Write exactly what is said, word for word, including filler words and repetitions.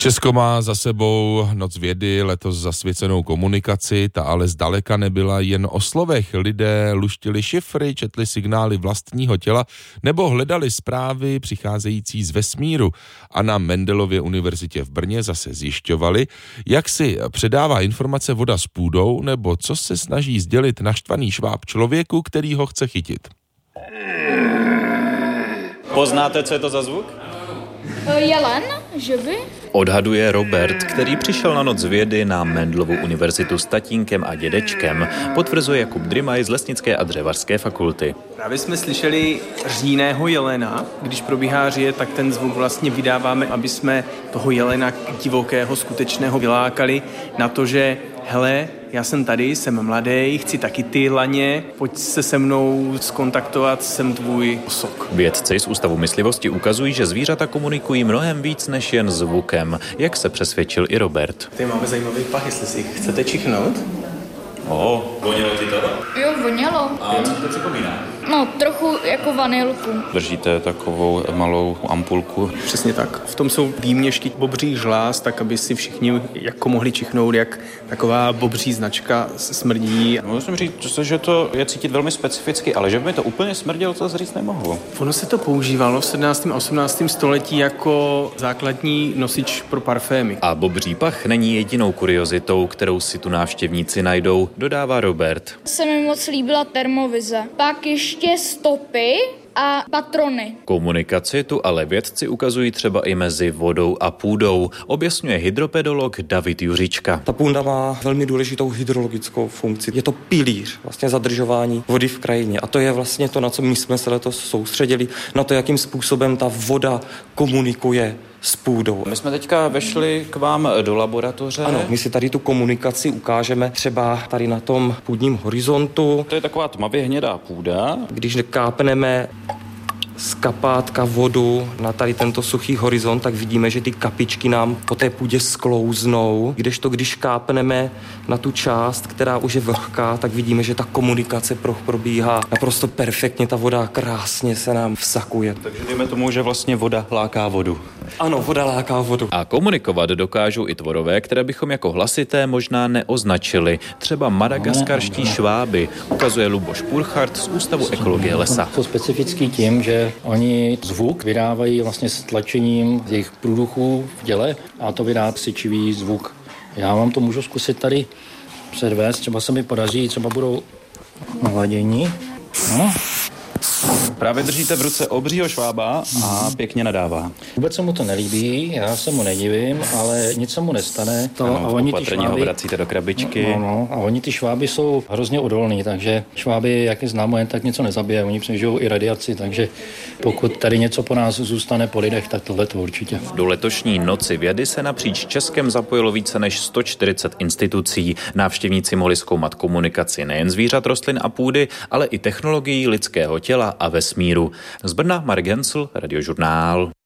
Česko má za sebou Noc vědy, letos zasvěcenou komunikaci, ta ale zdaleka nebyla jen o slovech. Lidé luštili šifry, četli signály vlastního těla nebo hledali zprávy přicházející z vesmíru. A na Mendelově univerzitě v Brně zase zjišťovali, jak si předává informace voda s půdou nebo co se snaží sdělit naštvaný šváb člověku, který ho chce chytit. Poznáte, co je to za zvuk? Jelen, že by? Odhaduje Robert, který přišel na Noc vědy na Mendelovu univerzitu s tatínkem a dědečkem. Potvrzuje Jakub Drymaj z Lesnické a dřevařské fakulty. Právě jsme slyšeli řínného jelena. Když probíhá říje, tak ten zvuk vlastně vydáváme, aby jsme toho jelena divokého, skutečného vylákali na to, že hele, já jsem tady, jsem mladý, chci taky ty laně, pojď se se mnou skontaktovat, jsem tvůj sok. Vědci z Ústavu myslivosti ukazují, že zvířata komunikují mnohem víc než jen zvukem, jak se přesvědčil i Robert. Tady máme zajímavý pach, jestli si chcete čichnout. Oh, vonělo ti to? Jo, vonělo. A co to připomíná? No, trochu jako vanilku. Držíte takovou malou ampulku. Přesně tak. V tom jsou výměšky bobří žláz, tak aby si všichni jako mohli čichnout, jak taková bobří značka smrdí. Musím říct, že to je cítit velmi specificky, ale že by mi to úplně smrdělo, to říct nemohu. Ono se to používalo v sedmnáctém a osmnáctém století jako základní nosič pro parfémy. A bobří pach není jedinou kuriozitou, kterou si tu návštěvníci najdou, dodává Robert. Se mi moc líbila termovize. Pak ještě stopy a patrony. Komunikaci tu ale vědci ukazují třeba i mezi vodou a půdou, objasňuje hydropedolog David Juříčka. Ta půda má velmi důležitou hydrologickou funkci. Je to pilíř vlastně zadržování vody v krajině a to je vlastně to, na co my jsme se letos soustředili, na to, jakým způsobem ta voda komunikuje s půdou. My jsme teďka vešli k vám do laboratoře. Ano, my si tady tu komunikaci ukážeme třeba tady na tom půdním horizontu. To je taková tmavě hnědá půda. Když kápneme z kapátka vodu na tady tento suchý horizont, tak vidíme, že ty kapičky nám po té půdě sklouznou. Kdežto když kápneme na tu část, která už je vlhká, tak vidíme, že ta komunikace probíhá naprosto perfektně, ta voda krásně se nám vsakuje. Takže dejme tomu, že vlastně voda láká vodu. Ano, voda láká vodu. A komunikovat dokážou i tvorové, které bychom jako hlasité možná neoznačili. Třeba madagaskarští šváby, ukazuje Luboš Purchart z Ústavu ekologie lesa. Jsou specifický tím, že oni zvuk vydávají vlastně s tlačením jejich průduchů v těle a to vydá syčivý zvuk. Já vám to můžu zkusit tady předvést, třeba se mi podaří, třeba budou naladění. No. Právě držíte v ruce obřího švába a pěkně nadává. Vůbec se mu to nelíbí, já se mu nedivím, ale nic se mu nestane. To, ano, a oni ty šváby, ho vracíte do krabičky. No, no, a oni ty šváby jsou hrozně odolní, takže šváby, jak je známo, jen tak něco nezabije. Oni přežijou i radiaci, takže pokud tady něco po nás zůstane po lidech, tak tohle to určitě. Do letošní Noci vědy se napříč Českem zapojilo více než sto čtyřicet institucí. Návštěvníci mohli zkoumat komunikaci nejen zvířat, rostlin a půdy, ale i technologií lidského těla a vesmíru. Z Brna Marek Hensl, Radiožurnál.